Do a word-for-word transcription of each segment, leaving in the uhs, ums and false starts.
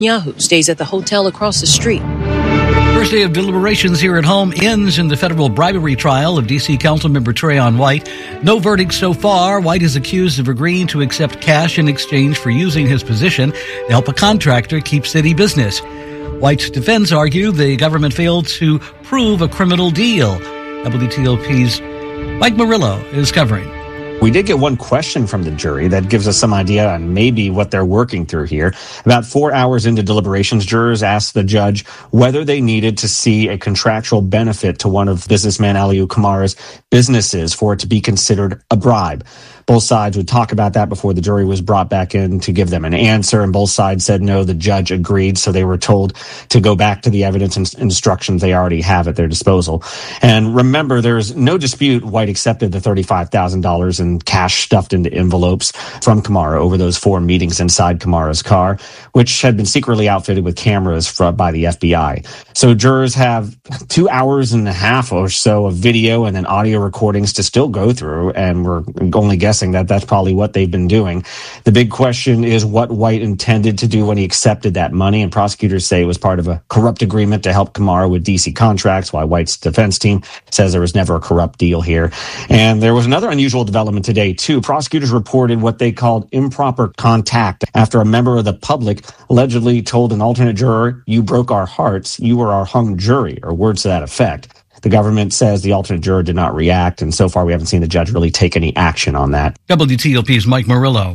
Netanyahu stays at the hotel across the street. First day of deliberations here at home ends in the federal bribery trial of D C Councilmember Trayon White. No verdict so far. White is accused of agreeing to accept cash in exchange for using his position to help a contractor keep city business. White's defense argued the government failed to prove a criminal deal. W T O P's Mike Murillo is covering. We did get one question from the jury that gives us some idea on maybe what they're working through here. About four hours into deliberations, jurors asked the judge whether they needed to see a contractual benefit to one of businessman Aliou Kamara's businesses for it to be considered a bribe. Both sides would talk about that before the jury was brought back in to give them an answer, and both sides said no. The judge agreed, so they were told to go back to the evidence and instructions they already have at their disposal. And remember, there's no dispute White accepted the thirty-five thousand dollars in cash stuffed into envelopes from Kamara over those four meetings inside Kamara's car, which had been secretly outfitted with cameras from, by the F B I. So jurors have two hours and a half or so of video and then audio recordings to still go through, and we're only guessing that that's probably what they've been doing. The big question is what White intended to do when he accepted that money, and prosecutors say it was part of a corrupt agreement to help Kamara with D C contracts, while White's defense team says there was never a corrupt deal here. And there was another unusual development today, too. Prosecutors reported what they called improper contact after a member of the public allegedly told an alternate juror, "You broke our hearts, you were our hung jury," or words to that effect. The government says the alternate juror did not react, and so far we haven't seen the judge really take any action on that. W T O P's Mike Murillo.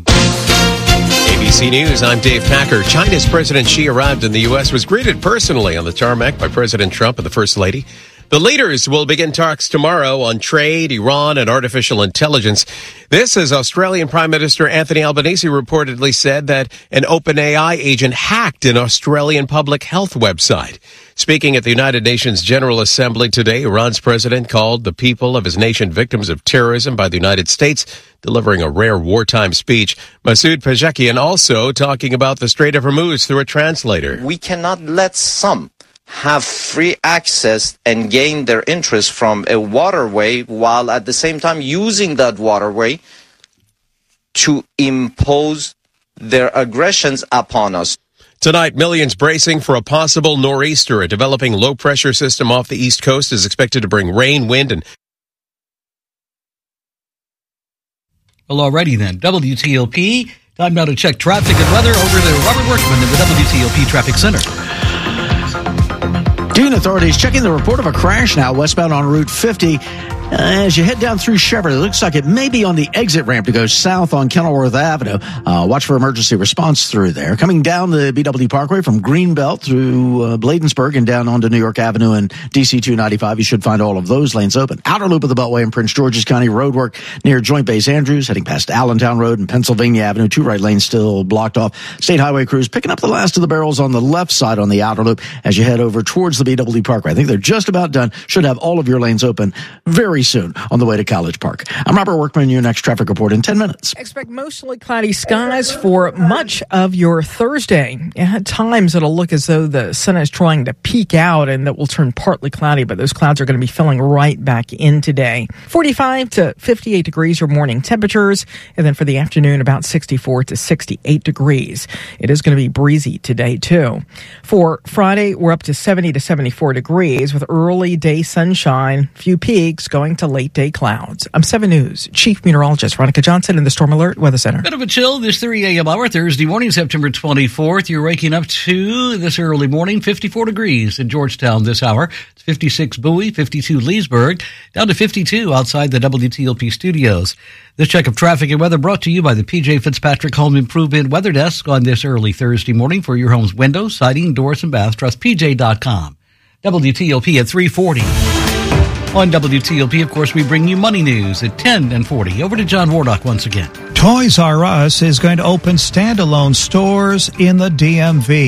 A B C News, I'm Dave Packer. China's President Xi arrived in the U S, was greeted personally on the tarmac by President Trump and the First Lady. The leaders will begin talks tomorrow on trade, Iran, and artificial intelligence. This, as Australian Prime Minister Anthony Albanese reportedly said that an OpenAI agent hacked an Australian public health website. Speaking at the United Nations General Assembly today, Iran's president called the people of his nation victims of terrorism by the United States, delivering a rare wartime speech. Masoud Pezeshkian also talking about the Strait of Hormuz through a translator. We cannot let some have free access and gain their interest from a waterway while at the same time using that waterway to impose their aggressions upon us. Tonight, millions bracing for a possible nor'easter. A developing low-pressure system off the East Coast is expected to bring rain, wind, and... Well, alrighty then. W T O P. Time now to check traffic and weather over to Robert Workman in the W T O P Traffic Center. Dune authorities checking the report of a crash now westbound on Route fifty. Uh, as you head down through Chevrolet, it looks like it may be on the exit ramp to go south on Kenilworth Avenue. Uh, watch for emergency response through there. Coming down the B W Parkway from Greenbelt through uh, Bladensburg and down onto New York Avenue and D C two ninety-five, you should find all of those lanes open. Outer loop of the Beltway in Prince George's County, roadwork near Joint Base Andrews, heading past Allentown Road and Pennsylvania Avenue. Two right lanes still blocked off. State Highway crews picking up the last of the barrels on the left side on the outer loop as you head over towards the B W Parkway. I think they're just about done. Should have all of your lanes open very soon on the way to College Park. I'm Robert Workman, your next traffic report in ten minutes. Expect mostly cloudy skies for much of your Thursday. At times it'll look as though the sun is trying to peek out and that will turn partly cloudy, but those clouds are going to be filling right back in today. forty-five to fifty-eight degrees are morning temperatures, and then for the afternoon about sixty-four to sixty-eight degrees. It is going to be breezy today too. For Friday, we're up to seventy to seventy-four degrees with early day sunshine, few peaks going to late day clouds. I'm seven News Chief Meteorologist Veronica Johnson in the Storm Alert Weather Center. Bit of a chill this three a.m. hour, Thursday morning, September twenty-fourth. You're waking up to this early morning, fifty-four degrees in Georgetown this hour. It's fifty-six Bowie, fifty-two Leesburg, down to fifty-two outside the W T O P studios. This check of traffic and weather brought to you by the P J Fitzpatrick Home Improvement Weather Desk on this early Thursday morning for your home's windows, siding, doors, and baths. Trust P J dot com. W T O P at three forty. On W T O P, of course, we bring you money news at ten and forty. Over to John Wardock once again. Toys R Us is going to open standalone stores in the D M V.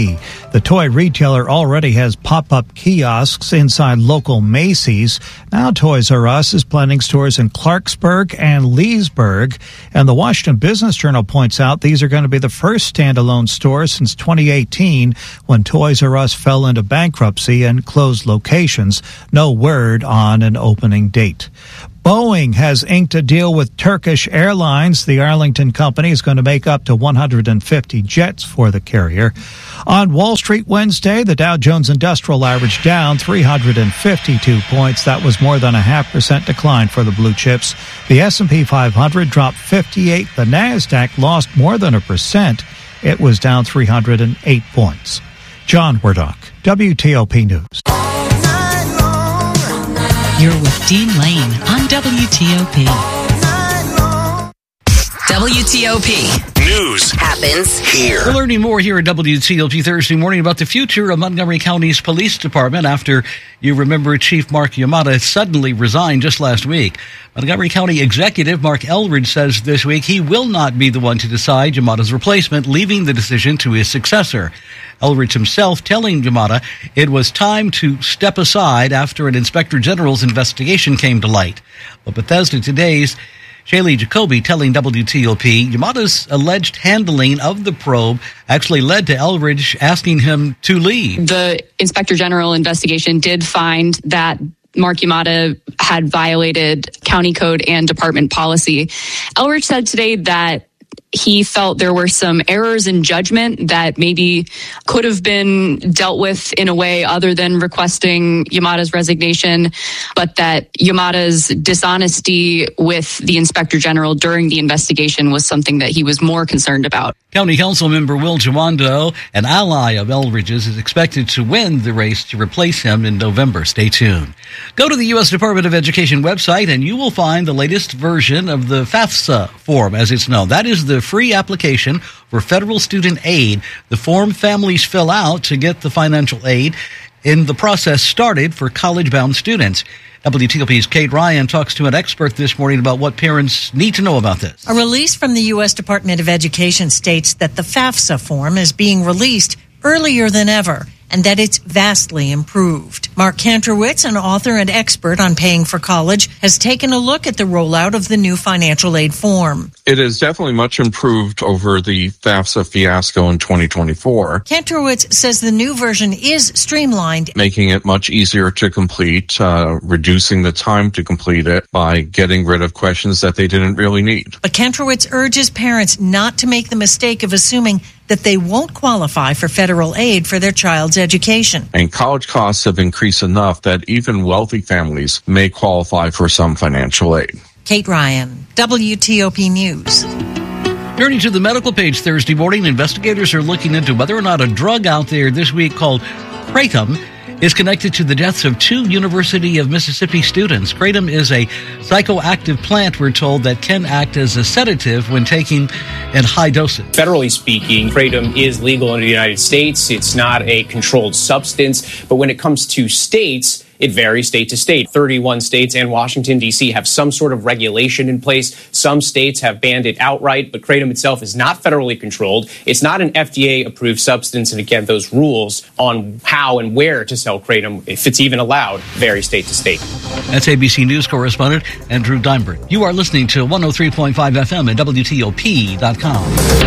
The toy retailer already has pop-up kiosks inside local Macy's. Now Toys R Us is planning stores in Clarksburg and Leesburg. And the Washington Business Journal points out these are going to be the first standalone stores since twenty eighteen, when Toys R Us fell into bankruptcy and closed locations. No word on an opening date. Boeing has inked a deal with Turkish Airlines. The Arlington company is going to make up to one hundred fifty jets for the carrier. On Wall Street Wednesday, the Dow Jones Industrial Average down three hundred fifty-two points. That was more than a half percent decline for the blue chips. The S and P five hundred dropped fifty-eight. The Nasdaq lost more than a percent. It was down three hundred eight points. John Wardock, W T O P News. You're with Dean Lane on W T O P. W T O P. News happens here. We're learning more here at W T O P Thursday morning about the future of Montgomery County's police department after, you remember, Chief Mark Yamada suddenly resigned just last week. Montgomery County Executive Mark Elridge says this week he will not be the one to decide Yamada's replacement, leaving the decision to his successor. Elridge himself telling Yamada it was time to step aside after an Inspector General's investigation came to light. But Bethesda Today's Shaylee Jacoby telling W T O P Yamada's alleged handling of the probe actually led to Elridge asking him to leave. The Inspector General investigation did find that Mark Yamada had violated county code and department policy. Elridge said today that he felt there were some errors in judgment that maybe could have been dealt with in a way other than requesting Yamada's resignation, but that Yamada's dishonesty with the Inspector General during the investigation was something that he was more concerned about. County Council member Will Jawando, an ally of Elridge's, is expected to win the race to replace him in November. Stay tuned. Go to the U S Department of Education website and you will find the latest version of the FAFSA form, as it's known. That is the free application for federal student aid. The form families fill out to get the financial aid in the process started for college-bound students. W T O P's Kate Ryan talks to an expert this morning about what parents need to know about this. A release from the U S Department of Education states that the FAFSA form is being released earlier than ever, and that it's vastly improved. Mark Kantrowitz, an author and expert on paying for college, has taken a look at the rollout of the new financial aid form. It is definitely much improved over the FAFSA fiasco in twenty twenty-four. Kantrowitz says the new version is streamlined, making it much easier to complete, uh, reducing the time to complete it by getting rid of questions that they didn't really need. But Kantrowitz urges parents not to make the mistake of assuming that they won't qualify for federal aid for their child's education. And college costs have increased enough that even wealthy families may qualify for some financial aid. Kate Ryan, W T O P News. Turning to the medical page Thursday morning, investigators are looking into whether or not a drug out there this week called Kratom is connected to the deaths of two University of Mississippi students. Kratom is a psychoactive plant, we're told, that can act as a sedative when taken in high doses. Federally speaking, Kratom is legal in the United States. It's not a controlled substance. But when it comes to states, it varies state to state. thirty-one states and Washington, D C have some sort of regulation in place. Some states have banned it outright, but Kratom itself is not federally controlled. It's not an F D A-approved substance, and again, those rules on how and where to sell Kratom, if it's even allowed, vary state to state. That's A B C News correspondent Andrew Dimberg. You are listening to one oh three point five F M at W T O P dot com.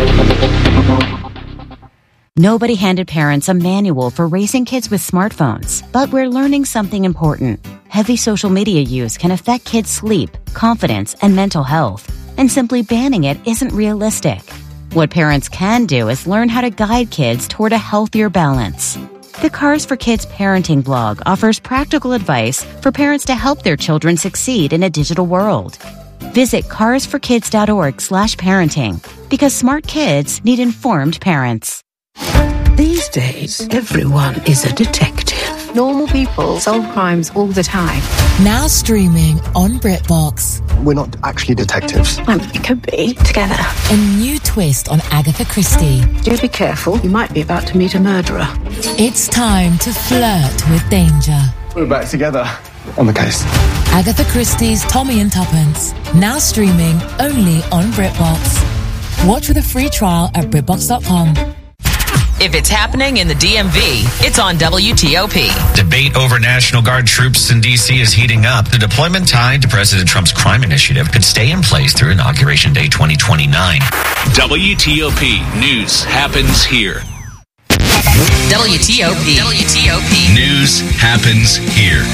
Nobody handed parents a manual for raising kids with smartphones, but we're learning something important. Heavy social media use can affect kids' sleep, confidence, and mental health, and simply banning it isn't realistic. What parents can do is learn how to guide kids toward a healthier balance. The Cars for Kids parenting blog offers practical advice for parents to help their children succeed in a digital world. Visit cars for kids dot org slash parenting, because smart kids need informed parents. These days, everyone is a detective. Normal people solve crimes all the time. Now streaming on BritBox. We're not actually detectives. Um, we could be together. A new twist on Agatha Christie. Do be careful. You might be about to meet a murderer. It's time to flirt with danger. We're back together on the case. Agatha Christie's Tommy and Tuppence. Now streaming only on BritBox. Watch with a free trial at BritBox dot com. If it's happening in the D M V, it's on W T O P. Debate over National Guard troops in D C is heating up. The deployment tied to President Trump's crime initiative could stay in place through Inauguration Day twenty twenty-nine. W T O P News happens here. W T O P. W T O P. News happens here.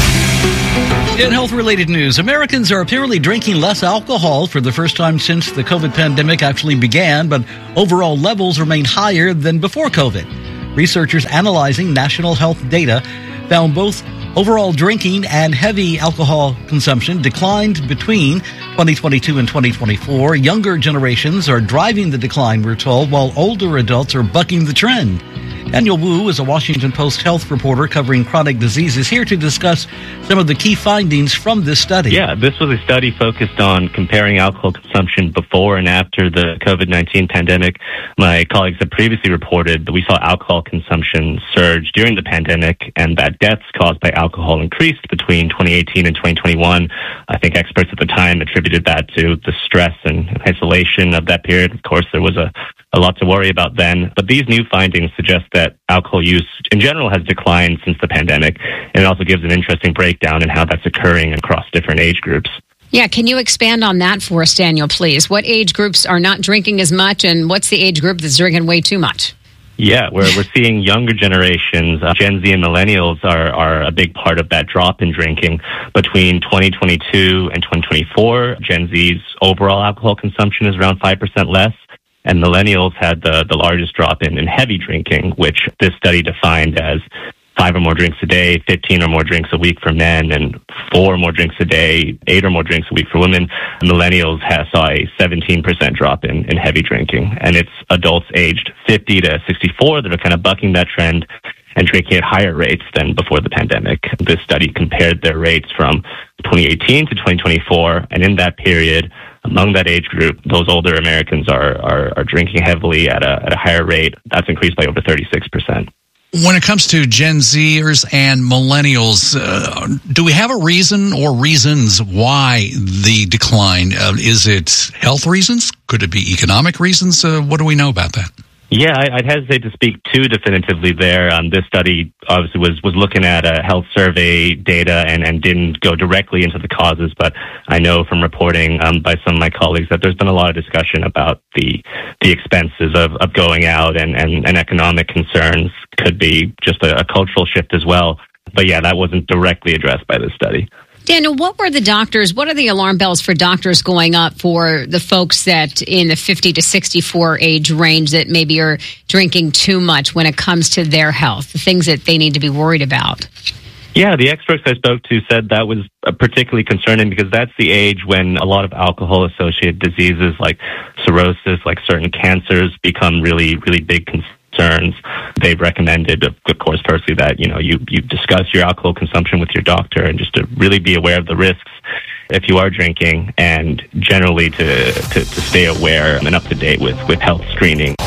In health-related news, Americans are apparently drinking less alcohol for the first time since the COVID pandemic actually began, but overall levels remain higher than before COVID. Researchers analyzing national health data found both overall drinking and heavy alcohol consumption declined between twenty twenty-two and twenty twenty-four. Younger generations are driving the decline, we're told, while older adults are bucking the trend. Daniel Wu is a Washington Post health reporter covering chronic diseases, here to discuss some of the key findings from this study. Yeah, this was a study focused on comparing alcohol consumption before and after the COVID nineteen pandemic. My colleagues have previously reported that we saw alcohol consumption surge during the pandemic and that deaths caused by alcohol increased between twenty eighteen and twenty twenty-one. I think experts at the time attributed that to the stress and isolation of that period. Of course, there was a, a lot to worry about then. But these new findings suggest that alcohol use in general has declined since the pandemic. And it also gives an interesting breakdown in how that's occurring across different age groups. Yeah, can you expand on that for us, Daniel, please? What age groups are not drinking as much, and what's the age group that's drinking way too much? Yeah, we're we're seeing younger generations, uh, Gen Z and millennials are, are a big part of that drop in drinking. Between twenty twenty-two and twenty twenty-four, Gen Z's overall alcohol consumption is around five percent less. And millennials had the, the largest drop in, in heavy drinking, which this study defined as five or more drinks a day, fifteen or more drinks a week for men, and four or more drinks a day, eight or more drinks a week for women. Millennials has, saw a seventeen percent drop in, in heavy drinking. And it's adults aged fifty to sixty-four that are kind of bucking that trend and drinking at higher rates than before the pandemic. This study compared their rates from twenty eighteen to twenty twenty-four, and in that period, among that age group, those older Americans are, are, are drinking heavily at a, at a higher rate. That's increased by over thirty-six percent. When it comes to Gen Zers and millennials, uh, do we have a reason or reasons why the decline? Uh, is it health reasons? Could it be economic reasons? Uh, what do we know about that? Yeah, I'd hesitate to speak too definitively there. Um, this study obviously was, was looking at uh, health survey data and, and didn't go directly into the causes, but I know from reporting um, by some of my colleagues that there's been a lot of discussion about the the expenses of, of going out and, and, and economic concerns. Could be just a, a cultural shift as well. But yeah, that wasn't directly addressed by this study. Daniel, what were the doctors, what are the alarm bells for doctors going up for the folks that in the fifty to sixty-four age range that maybe are drinking too much when it comes to their health, the things that they need to be worried about? Yeah, the experts I spoke to said that was particularly concerning because that's the age when a lot of alcohol-associated diseases like cirrhosis, like certain cancers, become really, really big concerns. Concerns. They've recommended, of course, firstly that you know you you discuss your alcohol consumption with your doctor and just to really be aware of the risks if you are drinking, and generally to to, to stay aware and up to date with with health screening.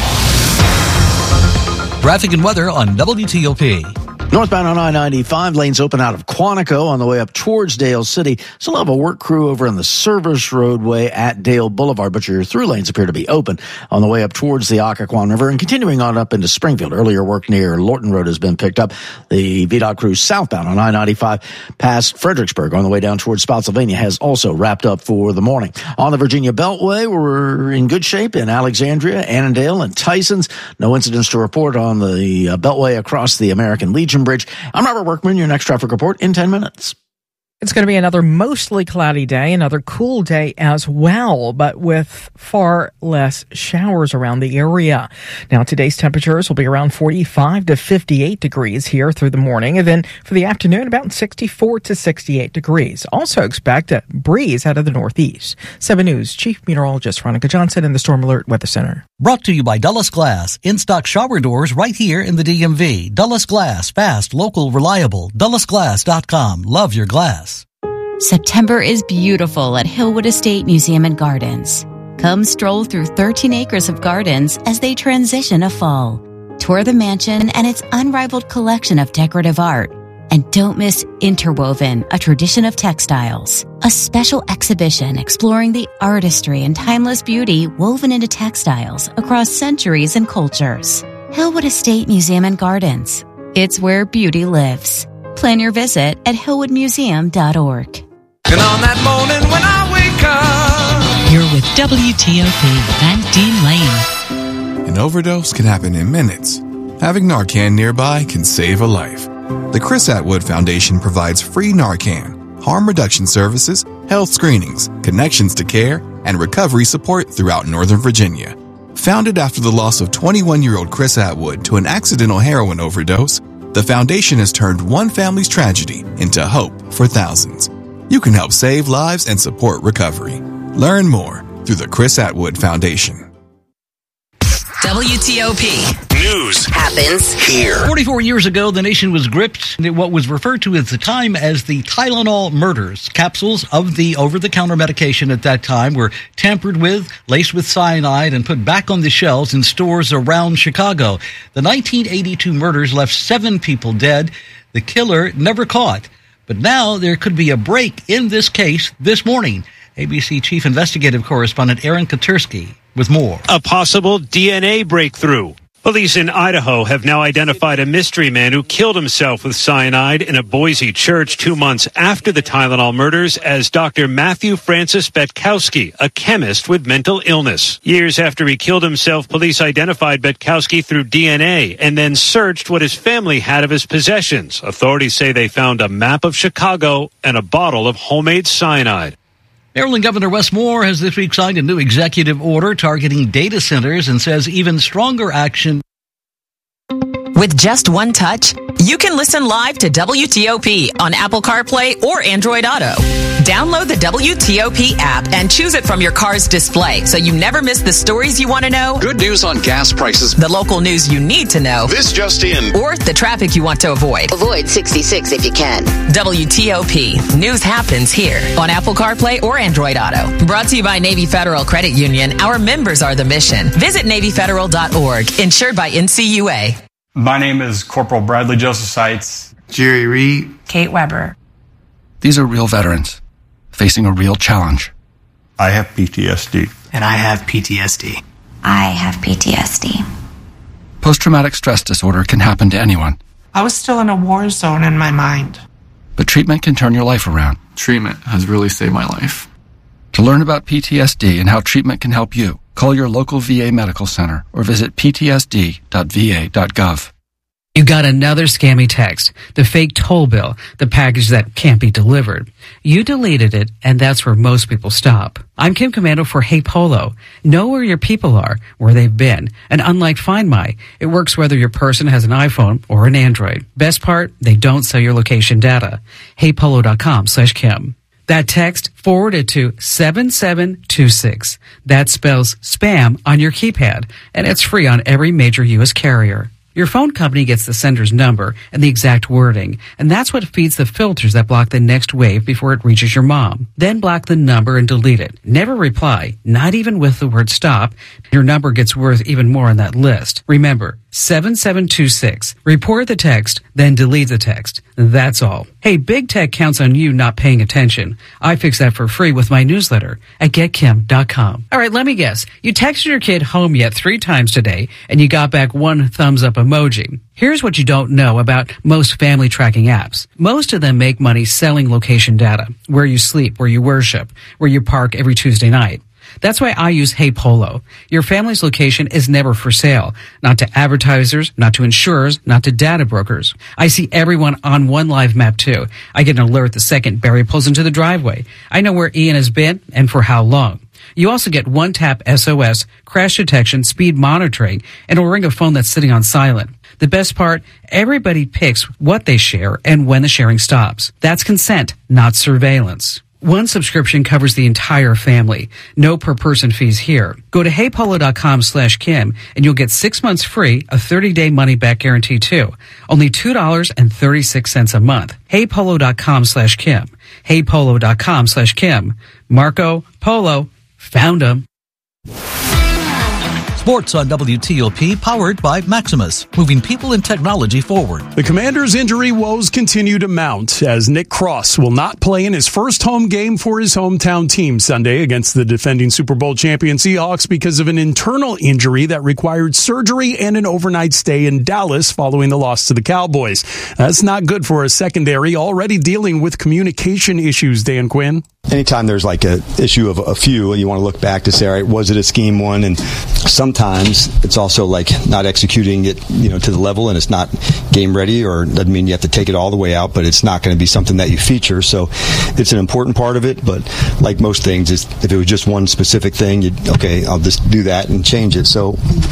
Traffic and weather on W T O P. Northbound on I ninety-five, lanes open out of Quantico on the way up towards Dale City. Still have a work crew over on the service roadway at Dale Boulevard, but your through lanes appear to be open on the way up towards the Occoquan River and continuing on up into Springfield. Earlier work near Lorton Road has been picked up. The V DOT crew southbound on I ninety-five past Fredericksburg on the way down towards Spotsylvania has also wrapped up for the morning. On the Virginia Beltway, we're in good shape in Alexandria, Annandale, and Tysons. No incidents to report on the uh, Beltway across the American Legion Bridge. I'm Robert Workman, your next traffic report in ten minutes. It's going to be another mostly cloudy day, another cool day as well, but with far less showers around the area. Now, today's temperatures will be around forty-five to fifty-eight degrees here through the morning, and then for the afternoon, about sixty-four to sixty-eight degrees. Also expect a breeze out of the northeast. seven News Chief Meteorologist Veronica Johnson in the Storm Alert Weather Center. Brought to you by Dulles Glass. In-stock shower doors right here in the D M V. Dulles Glass. Fast, local, reliable. Dulles Glass dot com. Love your glass. September is beautiful at Hillwood Estate Museum and Gardens. Come stroll through thirteen acres of gardens as they transition to fall. Tour the mansion and its unrivaled collection of decorative art. And don't miss Interwoven, a tradition of textiles. A special exhibition exploring the artistry and timeless beauty woven into textiles across centuries and cultures. Hillwood Estate Museum and Gardens. It's where beauty lives. Plan your visit at hillwood museum dot org. And on that morning when I wake up, You're with W T O P and Dean Lane. An overdose can happen in minutes. Having Narcan nearby can save a life. The Chris Atwood Foundation provides free Narcan, harm reduction services, health screenings, connections to care, and recovery support throughout Northern Virginia. Founded after the loss of twenty-one-year-old Chris Atwood to an accidental heroin overdose, the foundation has turned one family's tragedy into hope for thousands. You can help save lives and support recovery. Learn more through the Chris Atwood Foundation. W T O P. News happens here. forty-four years ago, the nation was gripped in what was referred to at the time as the Tylenol murders. Capsules of the over-the-counter medication at that time were tampered with, laced with cyanide, and put back on the shelves in stores around Chicago. The nineteen eighty-two murders left seven people dead. The killer never caught. But now there could be a break in this case this morning. A B C Chief Investigative Correspondent Aaron Katursky with more. A possible D N A breakthrough. Police in Idaho have now identified a mystery man who killed himself with cyanide in a Boise church two months after the Tylenol murders as Doctor Matthew Francis Betkowski, a chemist with mental illness. Years after he killed himself, police identified Betkowski through D N A and then searched what his family had of his possessions. Authorities say they found a map of Chicago and a bottle of homemade cyanide. Maryland Governor Wes Moore has this week signed a new executive order targeting data centers and says even stronger action. With just one touch, you can listen live to W T O P on Apple CarPlay or Android Auto. Download the W T O P app and choose it from your car's display so you never miss the stories you want to know. Good news on gas prices. The local news you need to know. This just in. Or the traffic you want to avoid. Avoid sixty-six if you can. W T O P. News happens here on Apple CarPlay or Android Auto. Brought to you by Navy Federal Credit Union. Our members are the mission. Visit Navy Federal dot org. Insured by N C U A. My name is Corporal Bradley Joseph Seitz. Jerry Reed. Kate Weber. These are real veterans facing a real challenge. I have P T S D. And I have P T S D. I have P T S D. Post-traumatic stress disorder can happen to anyone. I was still in a war zone in my mind. But treatment can turn your life around. Treatment has really saved my life. To learn about P T S D and how treatment can help you, call your local V A medical center or visit p t s d dot v a dot gov. You got another scammy text, the fake toll bill, the package that can't be delivered. You deleted it, and that's where most people stop. I'm Kim Commando for Hey Polo. Know where your people are, where they've been. And unlike Find My, it works whether your person has an iPhone or an Android. Best part, they don't sell your location data. hey polo dot com slash Kim. That text forwarded to seven seven two six. That spells spam on your keypad, and it's free on every major U S carrier. Your phone company gets the sender's number and the exact wording, and that's what feeds the filters that block the next wave before it reaches your mom. Then block the number and delete it. Never reply, not even with the word stop. Your number gets worth even more on that list. Remember, seven seven two six. Report the text, then delete the text. That's all. Hey, big tech counts on you not paying attention. I fix that for free with my newsletter at get kim dot com. All right, let me guess. You texted your kid home yet three times today, and you got back one thumbs up emoji. Here's what you don't know about most family tracking apps. Most of them make money selling location data, where you sleep, where you worship, where you park every Tuesday night. That's why I use Hey Polo. Your family's location is never for sale. Not to advertisers, not to insurers, not to data brokers. I see everyone on one live map too. I get an alert the second Barry pulls into the driveway. I know where Ian has been and for how long. You also get one-tap S O S, crash detection, speed monitoring, and it'll ring a phone that's sitting on silent. The best part, everybody picks what they share and when the sharing stops. That's consent, not surveillance. One subscription covers the entire family. No per-person fees here. Go to hey polo dot com slash Kim and you'll get six months free, a thirty-day money-back guarantee too. Only two dollars and thirty-six cents a month. hey polo dot com slash Kim. hey polo dot com slash Kim. Marco Polo. Found them. Sports on W T O P, powered by Maximus, moving people and technology forward. The Commanders' injury woes continue to mount as Nick Cross will not play in his first home game for his hometown team Sunday against the defending Super Bowl champion Seahawks because of an internal injury that required surgery and an overnight stay in Dallas following the loss to the Cowboys. That's not good for a secondary already dealing with communication issues, Dan Quinn. Anytime there's like a issue of a few, you want to look back to say, all right, was it a scheme one? And sometimes it's also like not executing it, you know, to the level, and it's not game ready, or doesn't mean you have to take it all the way out, but it's not going to be something that you feature. So it's an important part of it. But like most things, it's, if it was just one specific thing, you'd, okay, I'll just do that and change it. So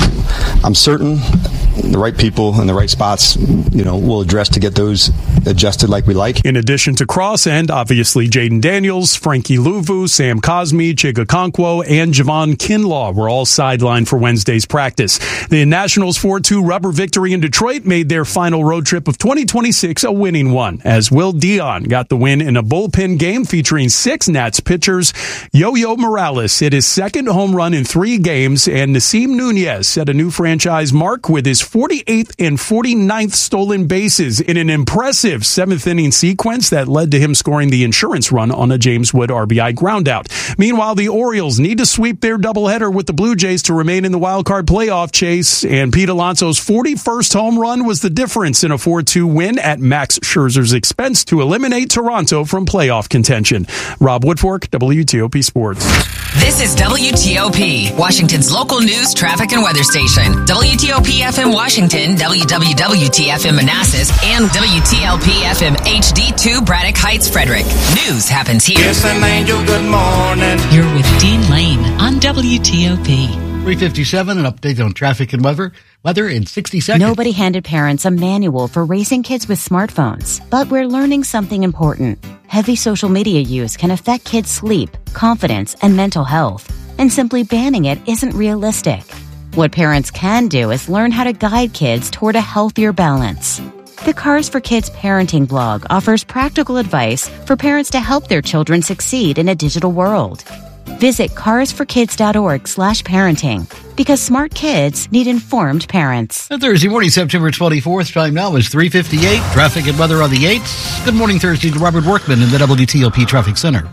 I'm certain the right people in the right spots, you know, will address to get those adjusted like we like. In addition to Cross and obviously Jaden Daniels, Frankie Luvu, Sam Cosme, Chiga Okonkwo, and Javon Kinlaw were all sidelined for Wednesday's practice. The Nationals' four two rubber victory in Detroit made their final road trip of twenty twenty-six a winning one, as Will Dion got the win in a bullpen game featuring six Nats pitchers. Yo-Yo Morales hit his second home run in three games, and Nasim Nunez set a new franchise mark with his forty-eighth and forty-ninth stolen bases in an impressive seventh-inning sequence that led to him scoring the insurance run on a James Wood R B I groundout. Meanwhile, the Orioles need to sweep their doubleheader with the Blue Jays to remain in the wild-card playoff chase, and Pete Alonso's forty-first home run was the difference in a four two win at Max Scherzer's expense to eliminate Toronto from playoff contention. Rob Woodfork, W T O P Sports. This is W T O P, Washington's local news, traffic, and weather station. W T O P F M Washington, W W W T F M Manassas, and W T L P F M H D two Braddock Heights, Frederick. News happens here. Yes, an angel, good morning. You're with Dean Lane on W T O P. three fifty-seven, an update on traffic and weather. Weather in sixty seconds. Nobody handed parents a manual for raising kids with smartphones, but we're learning something important. Heavy social media use can affect kids' sleep, confidence, and mental health, and simply banning it isn't realistic. What parents can do is learn how to guide kids toward a healthier balance. The Cars for Kids parenting blog offers practical advice for parents to help their children succeed in a digital world. Visit carsforkids.org slash parenting, because smart kids need informed parents. And Thursday morning, September twenty-fourth, time now is three fifty-eight. Traffic and weather on the eights. Good morning, Thursday to Robert Workman in the W T O P Traffic Center.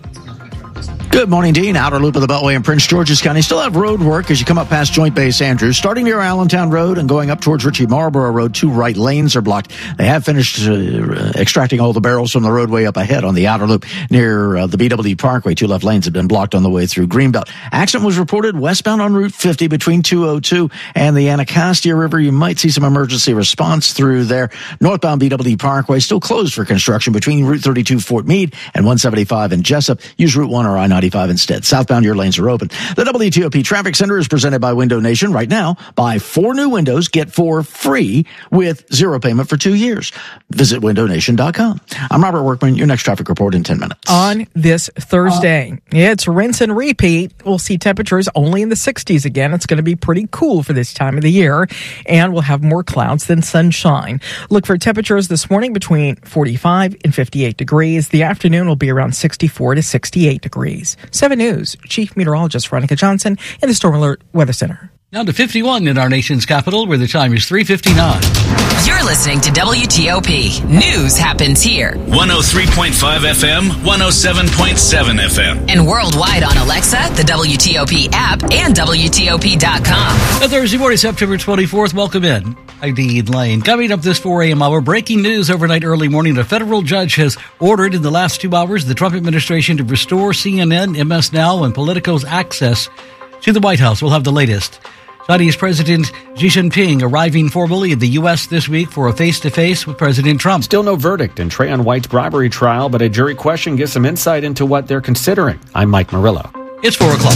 Good morning, Dean. Outer loop of the Beltway in Prince George's County. Still have road work as you come up past Joint Base Andrews. Starting near Allentown Road and going up towards Ritchie Marlboro Road, two right lanes are blocked. They have finished uh, extracting all the barrels from the roadway up ahead on the outer loop near uh, the B W Parkway. Two left lanes have been blocked on the way through Greenbelt. Accident was reported westbound on Route fifty between two oh two and the Anacostia River. You might see some emergency response through there. Northbound B W Parkway still closed for construction between Route thirty-two Fort Meade and one seventy-five in Jessup. Use Route one or I ninety-five instead. Southbound, your lanes are open. The W T O P Traffic Center is presented by Window Nation. Right now, buy four new windows, get four free with zero payment for two years. Visit window nation dot com. I'm Robert Workman. Your next traffic report in ten minutes. On this Thursday, it's rinse and repeat. We'll see temperatures only in the sixties again. It's going to be pretty cool for this time of the year, and we'll have more clouds than sunshine. Look for temperatures this morning between forty-five and fifty-eight degrees. The afternoon will be around sixty-four to sixty-eight degrees. seven News, Chief Meteorologist Veronica Johnson in the Storm Alert Weather Center. Now to fifty-one in our nation's capital, where the time is three fifty-nine. You're listening to W T O P. News happens here. one oh three point five F M, one oh seven point seven F M. And worldwide on Alexa, the W T O P app, and W T O P dot com. A Thursday morning, September twenty-fourth. Welcome in. I'm Dean Lane. Coming up this four a.m. hour, breaking news overnight early morning. A federal judge has ordered in the last two hours the Trump administration to restore C N N, M S Now, and Politico's access to the White House. We'll have the latest. Chinese President Xi Jinping arriving formally in the U S this week for a face-to-face with President Trump. Still no verdict in Trayon White's bribery trial, but a jury question gives some insight into what they're considering. I'm Mike Murillo. It's four o'clock.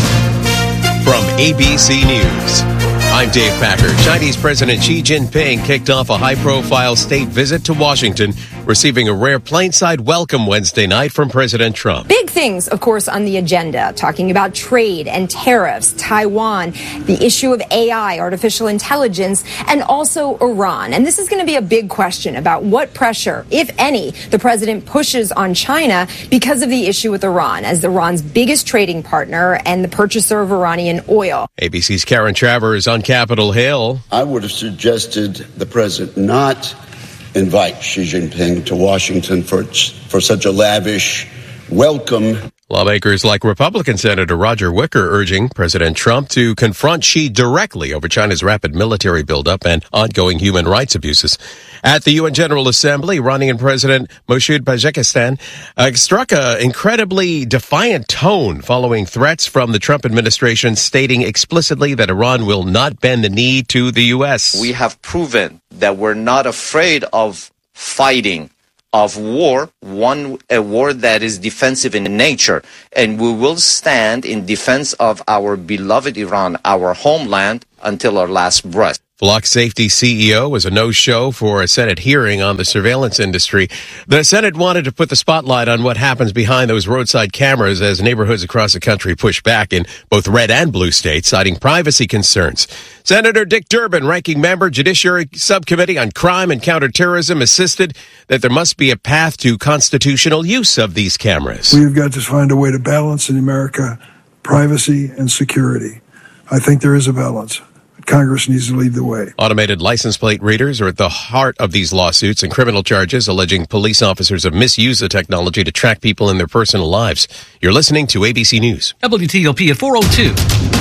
From A B C News, I'm Dave Packer. Chinese President Xi Jinping kicked off a high-profile state visit to Washington, receiving a rare plane-side welcome Wednesday night from President Trump. Big things, of course, on the agenda, talking about trade and tariffs, Taiwan, the issue of A I, artificial intelligence, and also Iran. And this is going to be a big question about what pressure, if any, the president pushes on China because of the issue with Iran, as Iran's biggest trading partner and the purchaser of Iranian oil. A B C's Karen Travers on Capitol Hill. I would have suggested the president not invite Xi Jinping to Washington for for such a lavish welcome. Lawmakers like Republican Senator Roger Wicker urging President Trump to confront Xi directly over China's rapid military buildup and ongoing human rights abuses. At the U N General Assembly, Iranian President Moshood Pezeshkian uh, struck an incredibly defiant tone following threats from the Trump administration, stating explicitly that Iran will not bend the knee to the U S. We have proven that we're not afraid of fighting, of war, one a war that is defensive in nature, and we will stand in defense of our beloved Iran, our homeland, until our last breath. Flock Safety C E O was a no-show for a Senate hearing on the surveillance industry. The Senate wanted to put the spotlight on what happens behind those roadside cameras as neighborhoods across the country push back in both red and blue states, citing privacy concerns. Senator Dick Durbin, ranking member, Judiciary Subcommittee on Crime and Counterterrorism, insisted that there must be a path to constitutional use of these cameras. We've got to find a way to balance in America privacy and security. I think there is a balance. Congress needs to lead the way. Automated license plate readers are at the heart of these lawsuits and criminal charges alleging police officers have misused the technology to track people in their personal lives. You're listening to A B C News. W T O P at four oh two.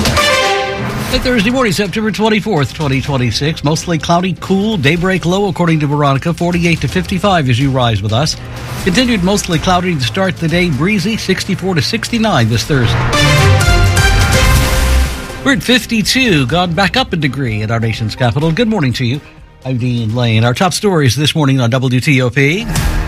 It's Thursday morning, September twenty-fourth, twenty twenty-six. Mostly cloudy, cool, daybreak low, according to Veronica, forty-eight to fifty-five as you rise with us. Continued mostly cloudy to start the day, breezy, sixty-four to sixty-nine this Thursday. We're at fifty-two, gone back up a degree at our nation's capital. Good morning to you. I'm Dean Lane. Our top stories this morning on W T O P.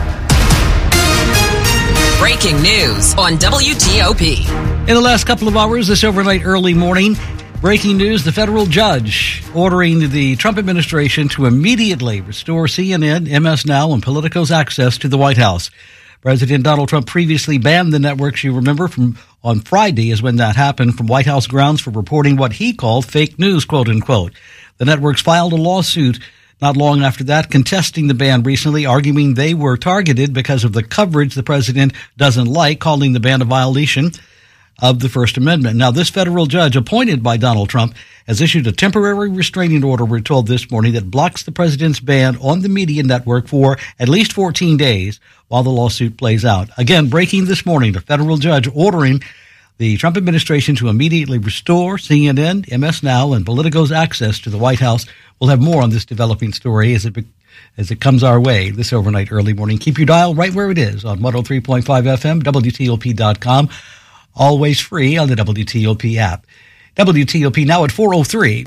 Breaking news on W T O P. In the last couple of hours, this overnight early morning, breaking news, the federal judge ordering the Trump administration to immediately restore C N N, M S Now, and Politico's access to the White House. President Donald Trump previously banned the networks, you remember, from on Friday is when that happened, from White House grounds for reporting what he called fake news, quote unquote. The networks filed a lawsuit not long after that, contesting the ban recently, arguing they were targeted because of the coverage the president doesn't like, calling the ban a violation of the First Amendment. Now, this federal judge appointed by Donald Trump has issued a temporary restraining order, we're told this morning, that blocks the president's ban on the media network for at least fourteen days while the lawsuit plays out. Again, breaking this morning, a federal judge ordering the Trump administration to immediately restore C N N, M S Now, and Politico's access to the White House. We'll have more on this developing story as it as it comes our way this overnight early morning. Keep your dial right where it is on one oh three point five F M, W T O P dot com. Always free on the W T O P app. W T O P now at four oh three.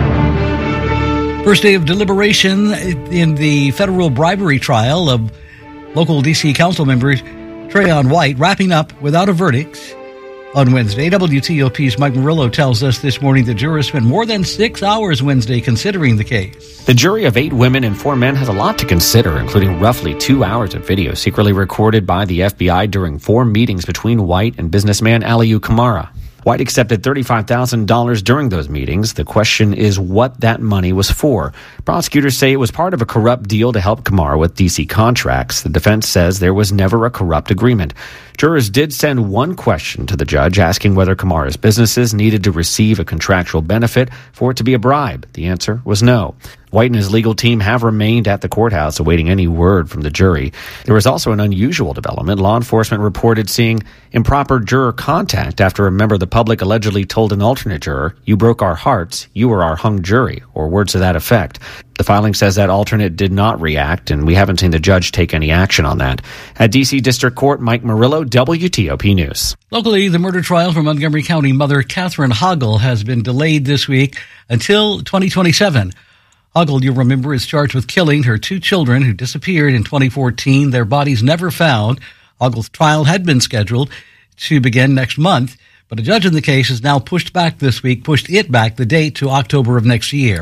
First day of deliberation in the federal bribery trial of local D C council member Trayon White, wrapping up without a verdict on Wednesday. W T O P's Mike Murillo tells us this morning the jurors spent more than six hours Wednesday considering the case. The jury of eight women and four men has a lot to consider, including roughly two hours of video secretly recorded by the F B I during four meetings between White and businessman Aliyu Kamara. White accepted thirty-five thousand dollars during those meetings. The question is what that money was for. Prosecutors say it was part of a corrupt deal to help Kamara with D C contracts. The defense says there was never a corrupt agreement. Jurors did send one question to the judge asking whether Kamara's businesses needed to receive a contractual benefit for it to be a bribe. The answer was no. White and his legal team have remained at the courthouse awaiting any word from the jury. There was also an unusual development. Law enforcement reported seeing improper juror contact after a member of the public allegedly told an alternate juror, "You broke our hearts, you were our hung jury," or words to that effect. The filing says that alternate did not react, and we haven't seen the judge take any action on that. At D C District Court, Mike Murillo, W T O P News. Locally, the murder trial for Montgomery County mother Catherine Hoggle has been delayed this week until twenty twenty-seven. Hoggle, you remember, is charged with killing her two children who disappeared in twenty fourteen. Their bodies never found. Hoggle's trial had been scheduled to begin next month, but a judge in the case has now pushed back this week, pushed it back, the date, to October of next year.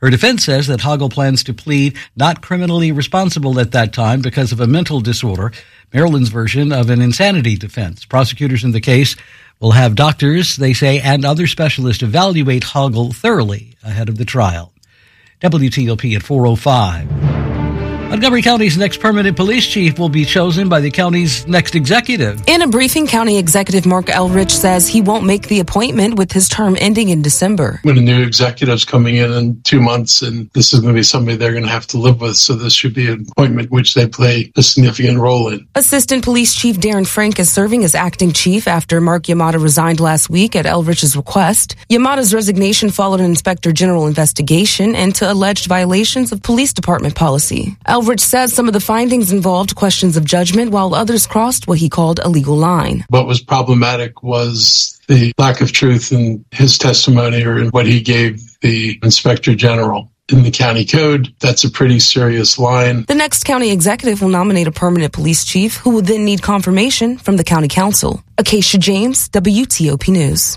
Her defense says that Hoggle plans to plead not criminally responsible at that time because of a mental disorder, Maryland's version of an insanity defense. Prosecutors in the case will have doctors, they say, and other specialists evaluate Hoggle thoroughly ahead of the trial. W T O P at four oh five. Montgomery County's next permanent police chief will be chosen by the county's next executive. In a briefing, County Executive Mark Elrich says he won't make the appointment with his term ending in December. When a new executive's coming in in two months, and this is going to be somebody they're going to have to live with, so this should be an appointment which they play a significant role in. Assistant Police Chief Darren Frank is serving as acting chief after Mark Yamada resigned last week at Elrich's request. Yamada's resignation followed an Inspector General investigation into alleged violations of police department policy. Elrich says some of the findings involved questions of judgment, while others crossed what he called a legal line. What was problematic was the lack of truth in his testimony or in what he gave the Inspector General. In the county code, that's a pretty serious line. The next county executive will nominate a permanent police chief who will then need confirmation from the county council. Acacia James, W T O P News.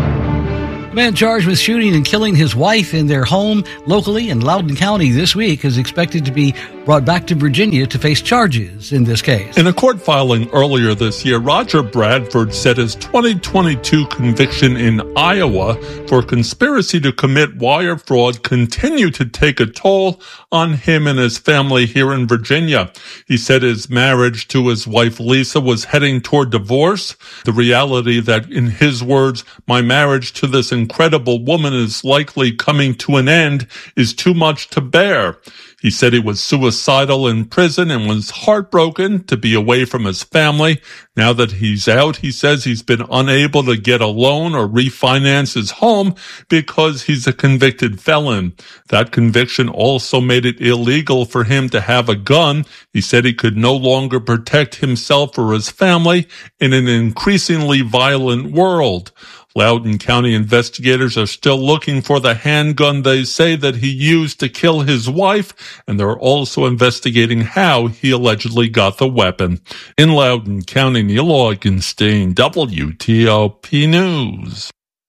The man charged with shooting and killing his wife in their home locally in Loudoun County this week is expected to be brought back to Virginia to face charges in this case. In a court filing earlier this year, Roger Bradford said his twenty twenty-two conviction in Iowa for conspiracy to commit wire fraud continued to take a toll on him and his family here in Virginia. He said his marriage to his wife Lisa was heading toward divorce. The reality that, in his words, my marriage to this incredible woman is likely coming to an end is too much to bear. He said he was suicidal in prison and was heartbroken to be away from his family. Now that he's out, he says he's been unable to get a loan or refinance his home because he's a convicted felon. That conviction also made it illegal for him to have a gun. He said he could no longer protect himself or his family in an increasingly violent world. Loudoun County investigators are still looking for the handgun they say that he used to kill his wife, and they're also investigating how he allegedly got the weapon. In Loudoun County, Neil Augenstein, W T O P News.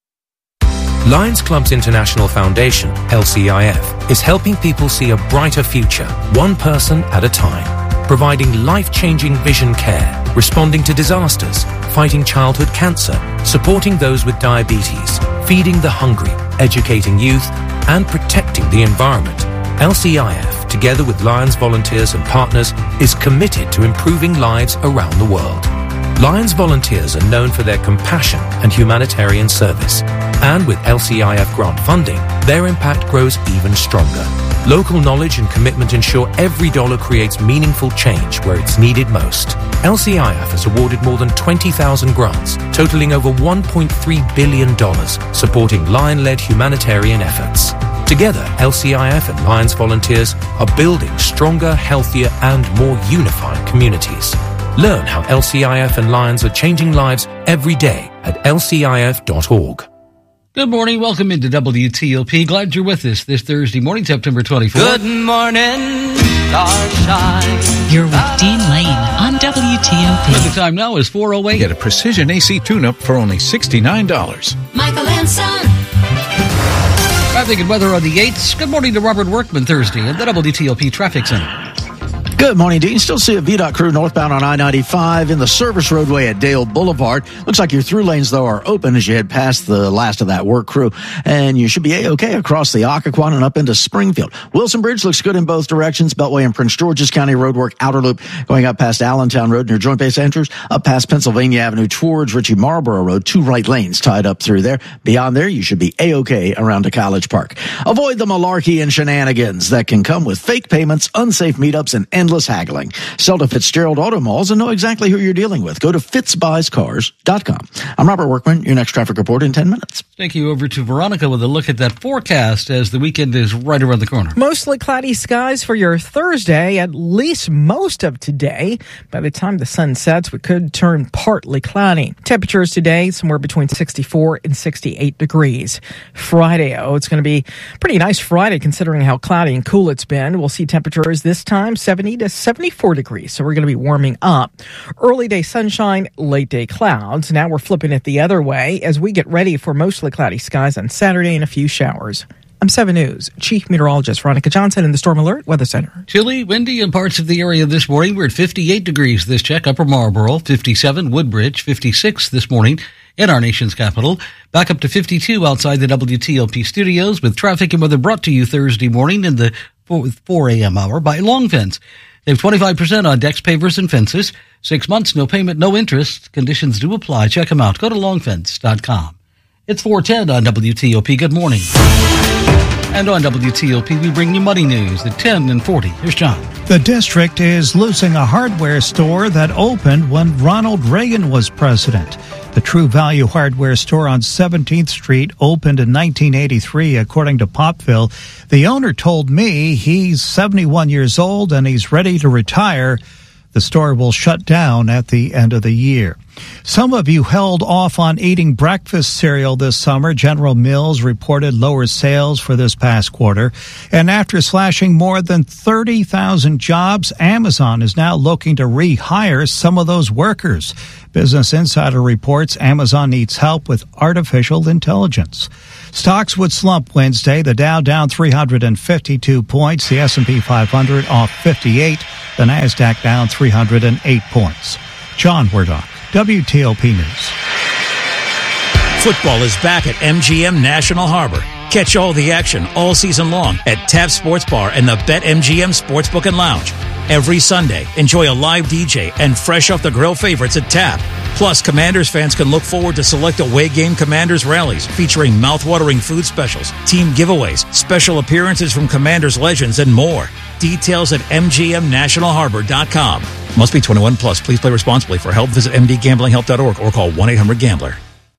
Lions Club's International Foundation, L C I F, is helping people see a brighter future, one person at a time. Providing life-changing vision care, responding to disasters, fighting childhood cancer, supporting those with diabetes, feeding the hungry, educating youth, and protecting the environment. L C I F, together with Lions volunteers and partners, is committed to improving lives around the world. Lions volunteers are known for their compassion and humanitarian service. And with L C I F grant funding, their impact grows even stronger. Local knowledge and commitment ensure every dollar creates meaningful change where it's needed most. L C I F has awarded more than twenty thousand grants, totaling over one point three billion dollars, supporting Lion-led humanitarian efforts. Together, L C I F and Lions volunteers are building stronger, healthier, and more unified communities. Learn how L C I F and Lions are changing lives every day at L C I F dot org. Good morning. Welcome into W T O P. Glad you're with us this Thursday morning, September twenty-fourth. Good morning, starshine. You're with Dean Lane on W T O P. The time now is four oh eight. Get a precision A C tune-up for only sixty-nine dollars. Michael and Son. Traffic and weather on the eighth. Good morning to Robert Workman Thursday at the W T O P Traffic Center. Good morning, Dean. Still see a V DOT crew northbound on I ninety-five in the service roadway at Dale Boulevard. Looks like your through lanes, though, are open as you head past the last of that work crew. And you should be A-OK across the Occoquan and up into Springfield. Wilson Bridge looks good in both directions. Beltway and Prince George's County roadwork outer loop going up past Allentown Road near Joint Base Andrews, up past Pennsylvania Avenue towards Ritchie Marlboro Road. Two right lanes tied up through there. Beyond there, you should be A-OK around to College Park. Avoid the malarkey and shenanigans that can come with fake payments, unsafe meetups, and endless haggling. Sell to Fitzgerald Auto Malls and know exactly who you're dealing with. Go to fitz buys cars dot com. I'm Robert Workman, your next traffic report in ten minutes. Thank you. Over to Veronica with a look at that forecast as the weekend is right around the corner. Mostly cloudy skies for your Thursday, at least most of today. By the time the sun sets, we could turn partly cloudy. Temperatures today, somewhere between sixty-four and sixty-eight degrees. Friday, oh, it's going to be pretty nice Friday considering how cloudy and cool it's been. We'll see temperatures this time seventy to seventy-four degrees, so we're going to be warming up. Early day sunshine, late day clouds. Now we're flipping it the other way as we get ready for mostly cloudy skies on Saturday and a few showers. I'm seven News Chief Meteorologist Veronica Johnson in the Storm Alert Weather Center. Chilly, windy in parts of the area this morning. We're at fifty-eight degrees this check. Upper Marlboro, fifty-seven. Woodbridge, fifty-six this morning in our nation's capital. Back up to fifty-two outside the W T O P studios with traffic and weather brought to you Thursday morning in the four a.m. hour by Long Fence. Save twenty-five percent on decks, pavers, and fences. Six months, no payment, no interest. Conditions do apply. Check them out. Go to long fence dot com. It's four ten on W T O P. Good morning. And on W T O P, we bring you money news at ten and forty. Here's John. The district is losing a hardware store that opened when Ronald Reagan was president. The True Value hardware store on seventeenth Street opened in nineteen eighty-three, according to Popville. The owner told me he's seventy-one years old and he's ready to retire. The store will shut down at the end of the year. Some of you held off on eating breakfast cereal this summer. General Mills reported lower sales for this past quarter. And after slashing more than thirty thousand jobs, Amazon is now looking to rehire some of those workers. Business Insider reports Amazon needs help with artificial intelligence. Stocks would slump Wednesday. The Dow down three hundred fifty-two points. The S and P five hundred off fifty-eight. The Nasdaq down three hundred eight points. John Wardock, W T O P News. Football is back at M G M National Harbor. Catch all the action all season long at Tap Sports Bar and the BetMGM Sportsbook and Lounge. Every Sunday, enjoy a live D J and fresh off the grill favorites at Tap. Plus, Commanders fans can look forward to select away game Commanders rallies featuring mouthwatering food specials, team giveaways, special appearances from Commanders legends, and more. Details at M G M national harbor dot com. Must be twenty-one plus. Please play responsibly. For help, visit m d gambling help dot org or call one eight hundred gambler.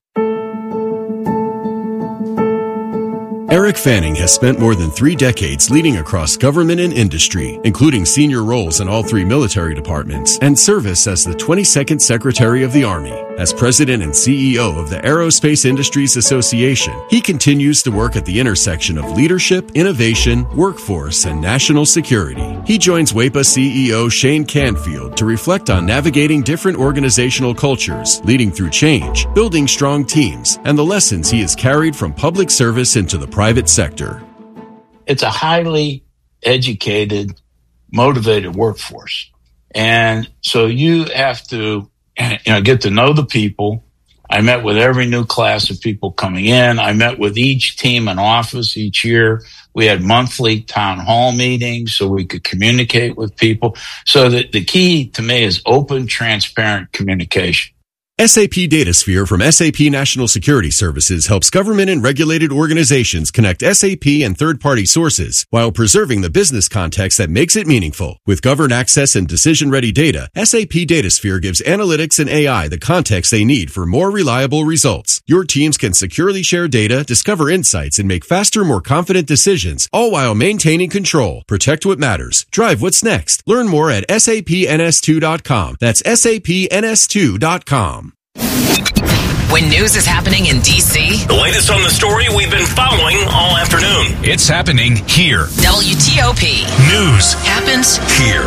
Eric Fanning has spent more than three decades leading across government and industry, including senior roles in all three military departments and service as the twenty-second Secretary of the Army. As president and C E O of the Aerospace Industries Association, he continues to work at the intersection of leadership, innovation, workforce, and national security. He joins W E P A C E O Shane Canfield to reflect on navigating different organizational cultures, leading through change, building strong teams, and the lessons he has carried from public service into the private sector. It's a highly educated, motivated workforce. And so you have to you know, get to know the people. I met with every new class of people coming in. I met with each team in office each year. We had monthly town hall meetings so we could communicate with people. So that the key to me is open, transparent communication. S A P DataSphere from S A P National Security Services helps government and regulated organizations connect S A P and third-party sources while preserving the business context that makes it meaningful. With governed access and decision-ready data, S A P DataSphere gives analytics and A I the context they need for more reliable results. Your teams can securely share data, discover insights, and make faster, more confident decisions, all while maintaining control. Protect what matters. Drive what's next. Learn more at S A P N S two dot com. That's S A P N S two dot com. When news is happening in D C, the latest on the story we've been following all afternoon. It's happening here. W T O P News happens here.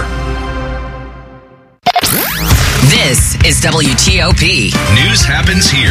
This is W T O P News happens here.